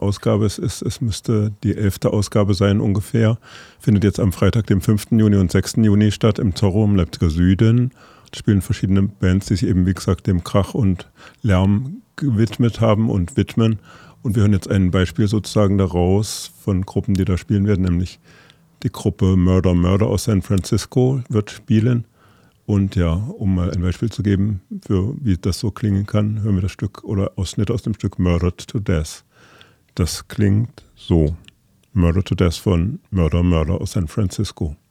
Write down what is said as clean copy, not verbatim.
Ausgabe es ist. Es müsste die 11. Ausgabe sein ungefähr. Findet jetzt am Freitag, dem 5. Juni und 6. Juni statt im Zorro im Leipziger Süden. Da spielen verschiedene Bands, die sich eben, wie gesagt, dem Krach und Lärm gewidmet haben und widmen. Und wir hören jetzt ein Beispiel sozusagen daraus von Gruppen, die da spielen werden, nämlich die Gruppe Murder Murder aus San Francisco wird spielen. Und ja, um mal ein Beispiel zu geben, für wie das so klingen kann, hören wir das Stück oder Ausschnitt aus dem Stück Murdered to Death. Das klingt so. Murdered to Death von Murder Murder aus San Francisco.